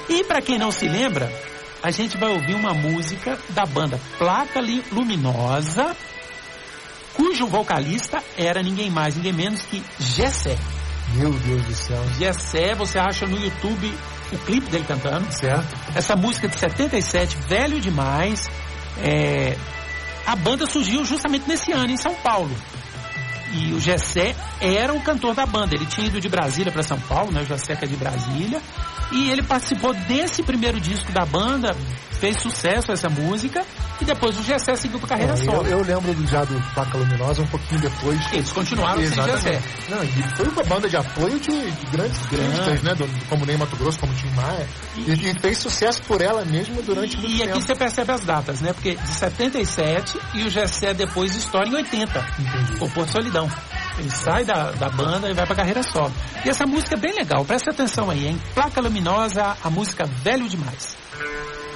E para quem não se lembra, a gente vai ouvir uma música da banda Placa Luminosa, cujo vocalista era ninguém mais, ninguém menos que Gessé. Meu Deus do céu. Gessé, você acha no YouTube o clipe dele cantando. Certo. Essa música de 77, Velho Demais. A banda surgiu justamente nesse ano, em São Paulo. E o Gessé era o cantor da banda. Ele tinha ido de Brasília para São Paulo, né? O Gessé que é de Brasília. E ele participou desse primeiro disco da banda, fez sucesso essa música, e depois o Gessé seguiu para carreira solo. Eu lembro já do Placa Luminosa um pouquinho depois. Eles continuaram sem Gessé. Não, e foi uma banda de apoio de grandes críticas, né? Como Ney Matogrosso, como Tim Maia. E fez sucesso por ela mesmo durante muito tempo. E aqui você percebe as datas, né? Porque de 77 e o Gessé depois estoura em 80. Entendi. O Porto Solidão. Ele sai da banda e vai pra carreira solo. E essa música é bem legal, presta atenção aí, hein? Placa Luminosa, a música Velho Demais.